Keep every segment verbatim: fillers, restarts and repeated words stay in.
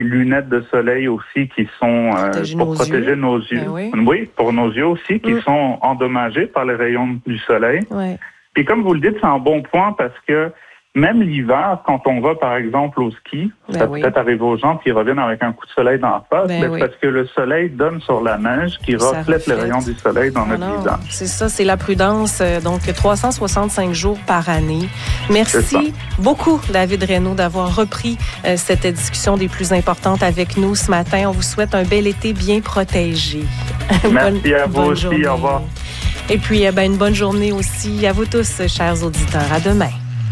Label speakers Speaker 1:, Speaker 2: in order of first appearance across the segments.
Speaker 1: lunettes de soleil aussi qui sont euh, pour
Speaker 2: nos
Speaker 1: protéger
Speaker 2: yeux.
Speaker 1: nos yeux.
Speaker 2: Ben oui.
Speaker 1: oui, pour nos yeux aussi, qui
Speaker 2: mm.
Speaker 1: sont endommagés par les rayons du soleil.
Speaker 2: Ouais.
Speaker 1: Puis comme vous le dites, c'est un bon point parce que même l'hiver, quand on va par exemple au ski,
Speaker 2: ben
Speaker 1: ça
Speaker 2: oui.
Speaker 1: peut-être arriver aux gens qui reviennent avec un coup de soleil dans la face,
Speaker 2: Ben
Speaker 1: mais
Speaker 2: oui.
Speaker 1: parce que le soleil donne sur la neige qui
Speaker 2: Ça
Speaker 1: reflète,
Speaker 2: reflète
Speaker 1: les rayons du soleil dans notre
Speaker 2: Alors,
Speaker 1: visage.
Speaker 2: c'est ça, c'est la prudence. euh, Donc, trois cent soixante-cinq jours par année. Merci beaucoup, David Reynaud, d'avoir repris euh, cette discussion des plus importantes avec nous ce matin. On vous souhaite un bel été bien protégé.
Speaker 1: Merci
Speaker 2: bonne,
Speaker 1: à vous
Speaker 2: bonne
Speaker 1: aussi.
Speaker 2: journée.
Speaker 1: Au revoir.
Speaker 2: Et puis, eh ben, une bonne journée aussi à vous tous, chers auditeurs. À demain.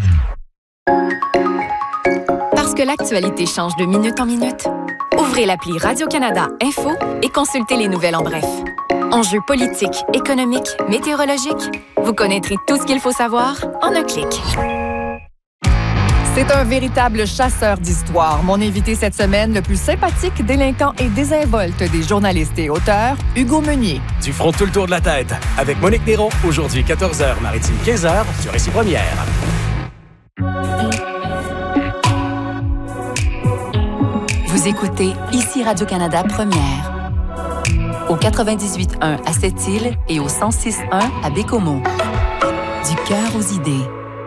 Speaker 3: Parce que l'actualité change de minute en minute, ouvrez l'appli Radio-Canada Info et consultez les nouvelles en bref. Enjeux politiques, économiques, météorologiques, vous connaîtrez tout ce qu'il faut savoir en un clic.
Speaker 4: C'est un véritable chasseur d'histoire. Mon invité cette semaine, le plus sympathique, délinquant et désinvolte des journalistes et auteurs, Hugo Meunier.
Speaker 5: Du front tout le tour de la tête. Avec Monique Néron, aujourd'hui quatorze heures, Maritime quinze heures, sur Ici Première.
Speaker 3: Vous écoutez Ici Radio-Canada Première. Au quatre-vingt-dix-huit point un à Sept-Îles et au cent six point un à Bécomo. Du cœur aux idées.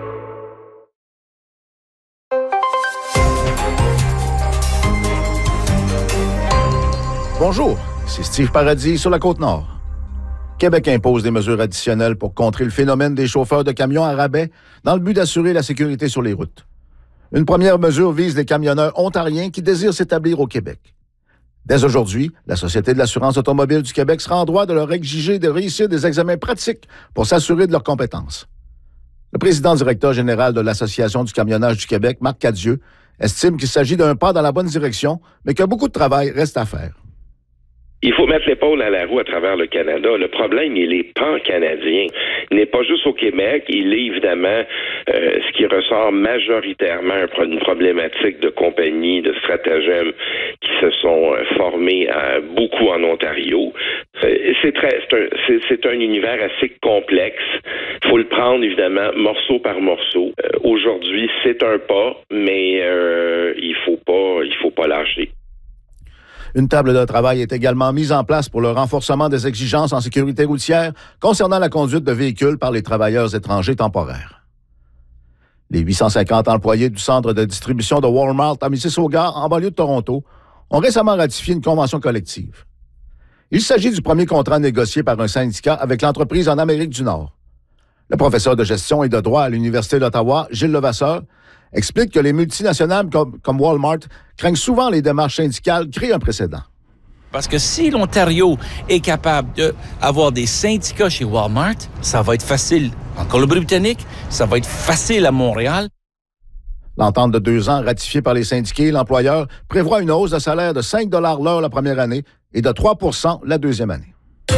Speaker 6: Bonjour, c'est Steve Paradis sur la Côte-Nord. Québec impose des mesures additionnelles pour contrer le phénomène des chauffeurs de camions à rabais dans le but d'assurer la sécurité sur les routes. Une première mesure vise les camionneurs ontariens qui désirent s'établir au Québec. Dès aujourd'hui, la Société de l'assurance automobile du Québec sera en droit de leur exiger de réussir des examens pratiques pour s'assurer de leurs compétences. Le président-directeur général de l'Association du camionnage du Québec, Marc Cadieux, estime qu'il s'agit d'un pas dans la bonne direction, mais que beaucoup de travail reste à faire.
Speaker 7: Il faut mettre l'épaule à la roue à travers le Canada. Le problème, il est pan-canadien. Il n'est pas juste au Québec. Il est évidemment euh, ce qui ressort majoritairement une problématique de compagnies, de stratagèmes qui se sont euh, formés à, beaucoup en Ontario. Euh, c'est, très, c'est, un, c'est, c'est un univers assez complexe. Il faut le prendre, évidemment, morceau par morceau. Euh, aujourd'hui, c'est un pas, mais euh, il faut pas, il faut pas lâcher.
Speaker 6: Une table de travail est également mise en place pour le renforcement des exigences en sécurité routière concernant la conduite de véhicules par les travailleurs étrangers temporaires. Les huit cent cinquante employés du centre de distribution de Walmart à Mississauga, en banlieue de Toronto, ont récemment ratifié une convention collective. Il s'agit du premier contrat négocié par un syndicat avec l'entreprise en Amérique du Nord. Le professeur de gestion et de droit à l'Université d'Ottawa, Gilles Levasseur, explique que les multinationales comme, comme Walmart craignent souvent les démarches syndicales créent un précédent.
Speaker 8: Parce que si l'Ontario est capable d'avoir des syndicats chez Walmart, ça va être facile en Colombie-Britannique, ça va être facile à Montréal.
Speaker 6: L'entente de deux ans ratifiée par les syndiqués et l'employeur prévoit une hausse de salaire de cinq dollars l'heure la première année et de trois pour cent la deuxième année.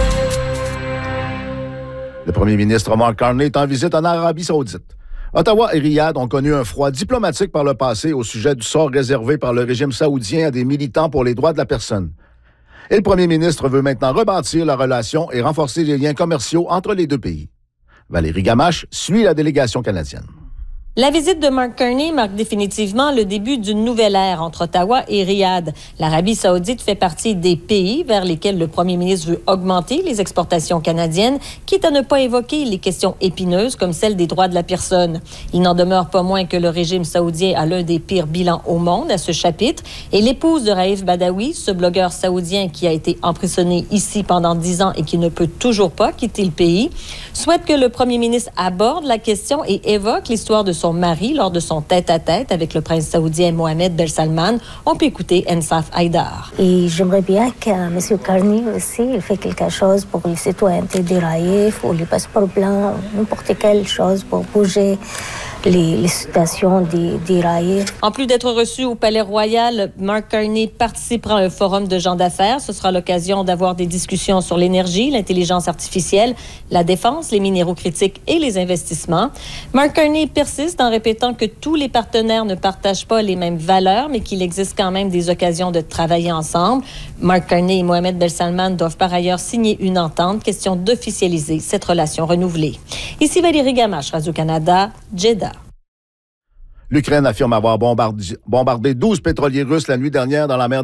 Speaker 6: Le premier ministre Mark Carney est en visite en Arabie saoudite. Ottawa et Riyad ont connu un froid diplomatique par le passé au sujet du sort réservé par le régime saoudien à des militants pour les droits de la personne. Et le premier ministre veut maintenant rebâtir la relation et renforcer les liens commerciaux entre les deux pays. Valérie Gamache suit la délégation canadienne.
Speaker 9: La visite de Mark Carney marque définitivement le début d'une nouvelle ère entre Ottawa et Riyad. L'Arabie saoudite fait partie des pays vers lesquels le premier ministre veut augmenter les exportations canadiennes, quitte à ne pas évoquer les questions épineuses comme celle des droits de la personne. Il n'en demeure pas moins que le régime saoudien a l'un des pires bilans au monde à ce chapitre. Et l'épouse de Raif Badawi, ce blogueur saoudien qui a été emprisonné ici pendant dix ans et qui ne peut toujours pas quitter le pays, souhaite que le premier ministre aborde la question et évoque l'histoire de son mari lors de son tête-à-tête avec le prince saoudien Mohamed Ben Salman. On peut écouter Ensaf Haïdar.
Speaker 10: Et j'aimerais bien que M. Carney aussi il fait quelque chose pour les citoyennetés des Raif ou les passeports blancs, n'importe quelle chose pour bouger les, les situations des, des Raif.
Speaker 9: En plus d'être reçu au Palais Royal, Mark Carney participera à un forum de gens d'affaires. Ce sera l'occasion d'avoir des discussions sur l'énergie, l'intelligence artificielle, la défense, les minéraux critiques et les investissements. Mark Carney persiste en répétant que tous les partenaires ne partagent pas les mêmes valeurs, mais qu'il existe quand même des occasions de travailler ensemble. Mark Carney et Mohamed Ben Salman doivent par ailleurs signer une entente, question d'officialiser cette relation renouvelée. Ici Valérie Gamache, Radio-Canada, Jeddah.
Speaker 6: L'Ukraine affirme avoir bombardé, bombardé douze pétroliers russes la nuit dernière dans la mer